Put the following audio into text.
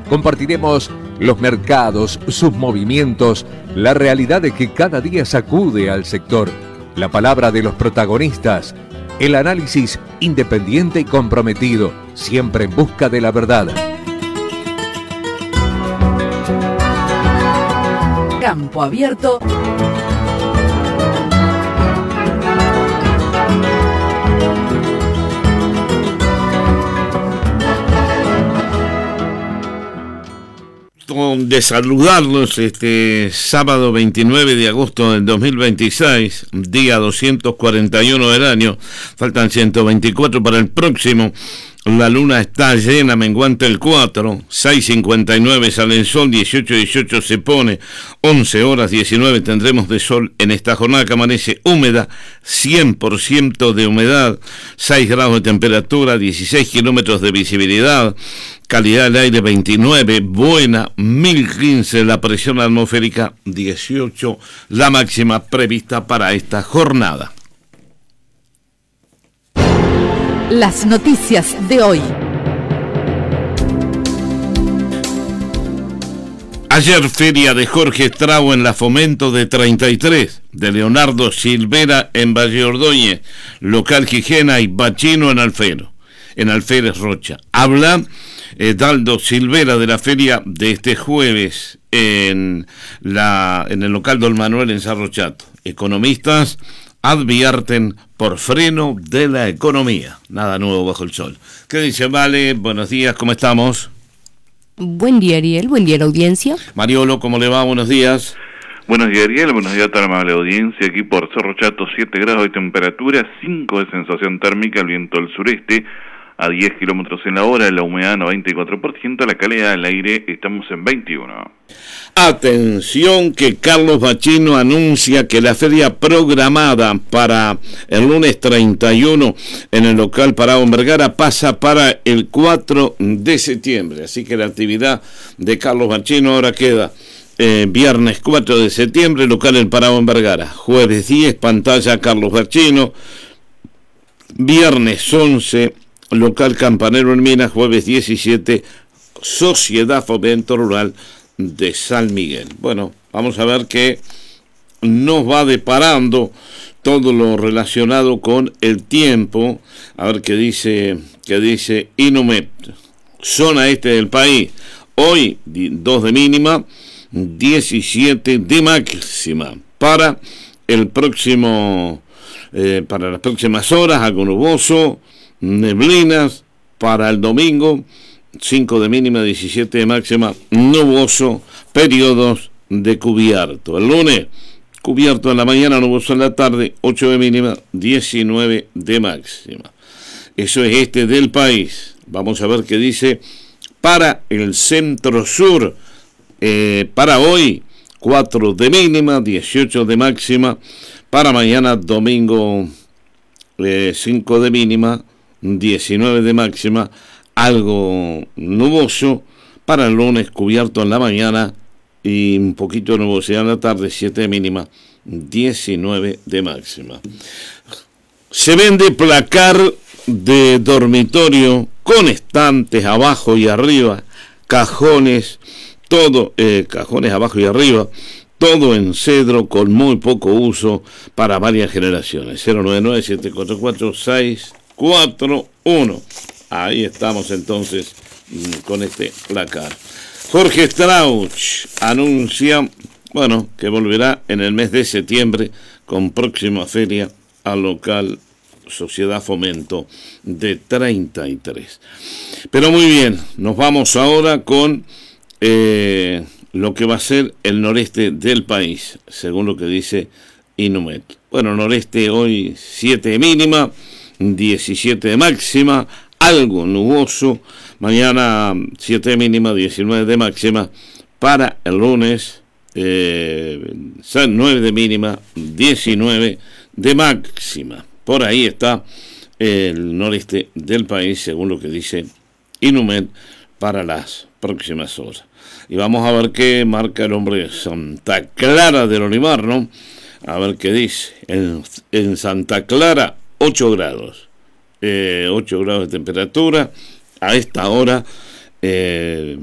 Compartiremos los mercados, sus movimientos, la realidad de que cada día sacude al sector, la palabra de los protagonistas, el análisis independiente y comprometido, siempre en busca de la verdad. Campo Abierto. De saludarlos este sábado 29 de agosto del 2026, día 241 del año, faltan 124 para el próximo. La luna está llena, menguante el 4, 6:59 sale el sol, 18:18 se pone, 11 horas 19 tendremos de sol en esta jornada que amanece húmeda, 100% de humedad, 6 grados de temperatura, 16 kilómetros de visibilidad, calidad del aire 29, buena, 1015 la presión atmosférica, 18 la máxima prevista para esta jornada. Las noticias de hoy. Ayer feria de Jorge Estrao en la Fomento de 33, de Leonardo Silvera en Valle Ordóñez, local Gijena y Bachino en Alférez Rocha. Habla Daldo Silvera de la feria de este jueves en el local Don Manuel en Sarrochato. Economistas advierten por freno de la economía. Nada nuevo bajo el sol. ¿Qué dice Vale? Buenos días, ¿cómo estamos? Buen día, Ariel. Buen día, la audiencia. Mariolo, ¿cómo le va? Buenos días. Buenos días, Ariel. Buenos días a toda la amable audiencia. Aquí por Cerro Chato, 7 grados de temperatura, 5 de sensación térmica, el viento del sureste a 10 kilómetros en la hora, la humedad 94%, la calidad del aire estamos en 21. Atención que Carlos Bachino anuncia que la feria programada para el lunes 31 en el local Parado en Vergara pasa para el 4 de septiembre. Así que la actividad de Carlos Bachino ahora queda viernes 4 de septiembre, local El Parado en Vergara. Jueves 10, pantalla Carlos Bachino. Viernes 11, local Campanero en Minas. Jueves 17, Sociedad Fomento Rural de San Miguel. Bueno, vamos a ver qué nos va deparando todo lo relacionado con el tiempo. A ver qué dice Inumet. Zona este del país. Hoy 2 de mínima, 17 de máxima. Para el próximo, para las próximas horas, algo nuboso, neblinas. Para el domingo, 5 de mínima, 17 de máxima, nuboso, periodos de cubierto. El lunes, cubierto en la mañana, nuboso en la tarde, 8 de mínima, 19 de máxima. Eso es este del país. Vamos a ver qué dice para el centro-sur. Para hoy, 4 de mínima, 18 de máxima. Para mañana, domingo, 5 de mínima, 19 de máxima. Algo nuboso. Para el lunes, cubierto en la mañana y un poquito de nubosidad en la tarde, 7 de mínima, 19 de máxima. Se vende placar de dormitorio con estantes abajo y arriba, cajones, todo, cajones abajo y arriba, todo en cedro con muy poco uso para varias generaciones. 099-744-641. Ahí estamos entonces con este placar. Jorge Strauch anuncia, que volverá en el mes de septiembre con próxima feria al local Sociedad Fomento de 33. Pero muy bien, nos vamos ahora con lo que va a ser el noreste del país, según lo que dice Inumet. Noreste hoy 7 de mínima, 17 de máxima, algo nuboso. Mañana 7 de mínima, 19 de máxima. Para el lunes 9 de mínima, 19 de máxima. Por ahí está el noreste del país, según lo que dice Inumet, para las próximas horas. Y vamos a ver qué marca el hombre de Santa Clara del Olimar, ¿no? A ver qué dice. En Santa Clara, 8 grados. 8 grados de temperatura. A esta hora,